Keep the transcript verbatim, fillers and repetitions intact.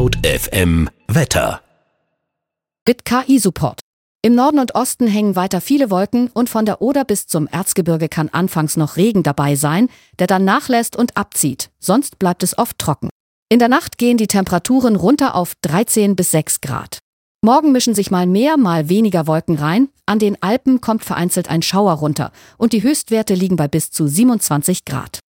Laut F M Wetter. Mit K I-Support. Im Norden und Osten hängen weiter viele Wolken und von der Oder bis zum Erzgebirge kann anfangs noch Regen dabei sein, der dann nachlässt und abzieht. Sonst bleibt es oft trocken. In der Nacht gehen die Temperaturen runter auf dreizehn bis sechs Grad. Morgen mischen sich mal mehr, mal weniger Wolken rein. An den Alpen kommt vereinzelt ein Schauer runter und die Höchstwerte liegen bei bis zu siebenundzwanzig Grad.